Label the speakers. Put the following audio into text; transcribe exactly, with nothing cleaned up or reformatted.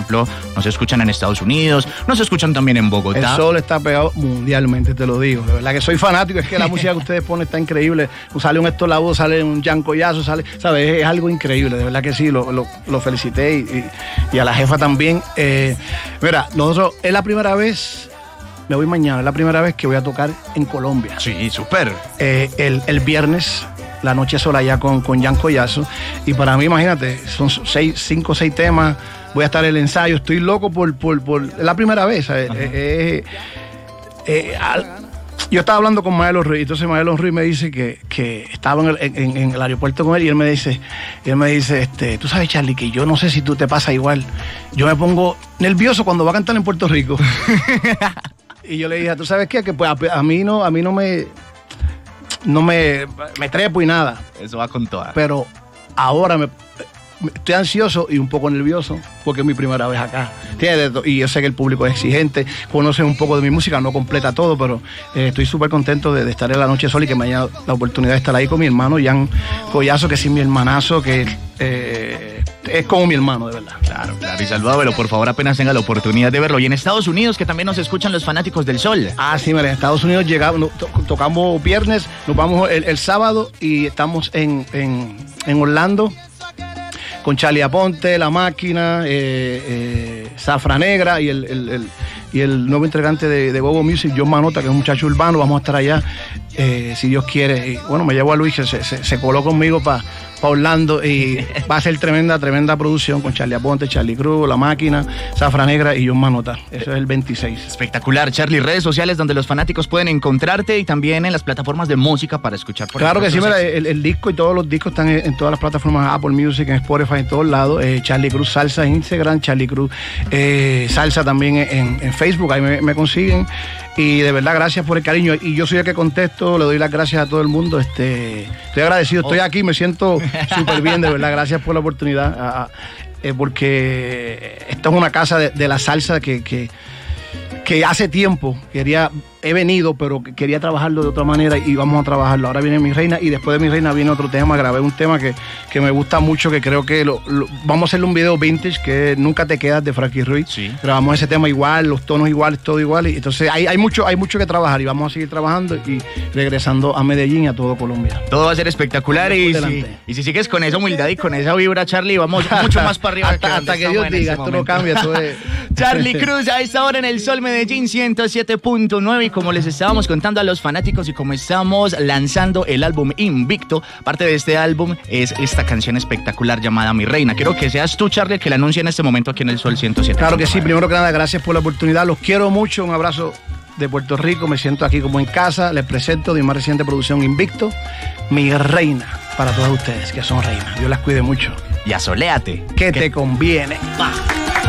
Speaker 1: ejemplo, nos escuchan en Estados Unidos, nos escuchan también en Bogotá.
Speaker 2: El Sol está pegado mundialmente, te lo digo. De verdad que soy fanático, es que la música que ustedes ponen está increíble. Sale un Héctor Lavoe, sale un Jan Collazo, sale, ¿sabes? Es, es algo increíble, de verdad que sí, lo, lo, lo felicité y, y, y a la jefa también. Eh, mira, nosotros, es la primera vez, me voy mañana, es la primera vez que voy a tocar en Colombia.
Speaker 1: Sí, súper.
Speaker 2: Eh, el, el viernes, la noche sola allá con, con Jan Collazo. Y para mí, imagínate, son seis, cinco o seis temas. Voy a estar en el ensayo. Estoy loco por, por, por la primera vez. Eh, eh, eh, al, yo estaba hablando con Maelo Ruiz. Entonces Maelo Ruiz me dice que, que estaba en el, en, en el aeropuerto con él. Y él me dice, y él me dice, este, tú sabes, Charlie, que yo no sé si tú te pasa igual. Yo me pongo nervioso cuando va a cantar en Puerto Rico. Y yo le dije, ¿tú sabes qué? Que pues a, a mí no, a mí no me... No me, me trepo y nada.
Speaker 1: Eso va con toda.
Speaker 2: Pero ahora me, me, estoy ansioso y un poco nervioso porque es mi primera vez acá. ¿Entiendes? Y yo sé que el público es exigente, conoce un poco de mi música, no completa todo, pero eh, estoy súper contento de, de estar en La Noche Sola y que me haya la oportunidad de estar ahí con mi hermano Jan Collazo, que es mi hermanazo, que eh, es como mi hermano, de verdad.
Speaker 1: Claro, claro. Y salúdamelo, por favor, apenas tenga la oportunidad de verlo. Y en Estados Unidos, que también nos escuchan los fanáticos del Sol.
Speaker 2: Ah, sí, mira, en Estados Unidos llegamos, no, to, tocamos viernes, nos vamos el, el sábado y estamos en, en, en Orlando con Charlie Aponte, La Máquina, eh, eh, Zafra Negra y el, el, el, y el nuevo integrante de, de Bobo Music, John Manota, que es un muchacho urbano. Vamos a estar allá, eh, si Dios quiere. Y, bueno, me llevo a Luis, que se, se, se coló conmigo para pa Orlando y va a ser tremenda, tremenda producción con Charlie Aponte, Charlie Cruz, La Máquina, Zafra Negra y John Manota. Eso es el veintiséis.
Speaker 1: Espectacular, Charlie. Redes sociales donde los fanáticos pueden encontrarte y también en las plataformas de música para escuchar. Por
Speaker 2: claro que sí, mira, el, el disco y todos los discos están en, en todas las plataformas, Apple Music, en Spotify, en todos lados. Eh, Charlie Cruz Salsa en Instagram, Charlie Cruz eh, Salsa también en, en Facebook, ahí me, me consiguen. Y de verdad, gracias por el cariño. Y yo soy el que contesto, le doy las gracias a todo el mundo. Este, estoy agradecido, estoy aquí, me siento súper bien, de verdad. Gracias por la oportunidad. A, a, eh, porque esta es una casa de, de la salsa que, que, que hace tiempo quería... He venido, pero quería trabajarlo de otra manera y vamos a trabajarlo. Ahora viene Mi Reina y después de Mi Reina viene otro tema. Grabé un tema que, que me gusta mucho, que creo que lo, lo, vamos a hacerle un video vintage, que es Nunca Te Quedas, de Frankie Ruiz.
Speaker 1: Sí.
Speaker 2: Grabamos ese tema igual, los tonos iguales, todo igual. Y entonces hay, hay, mucho, hay mucho que trabajar y vamos a seguir trabajando y regresando a Medellín y a todo Colombia.
Speaker 1: Todo va a ser espectacular y si, y si sigues con esa humildad y con esa vibra, Charlie, vamos mucho más para arriba.
Speaker 2: hasta que, hasta que Dios diga, esto no cambia. Esto es...
Speaker 1: Charlie Cruz a esta hora en el Sol Medellín ciento siete punto nueve, y como les estábamos contando a los fanáticos y como estamos lanzando el álbum Invicto, parte de este álbum es esta canción espectacular llamada Mi Reina. Quiero que seas tú, Charlie, el que la anuncie en este momento aquí en el Sol ciento siete.
Speaker 2: Claro que sí, primero que nada, gracias por la oportunidad, los quiero mucho, un abrazo de Puerto Rico, me siento aquí como en casa, les presento de mi más reciente producción Invicto, Mi Reina, para todos ustedes que son reinas, Dios las cuide mucho.
Speaker 1: Y asoléate.
Speaker 2: Que te conviene.
Speaker 1: Va.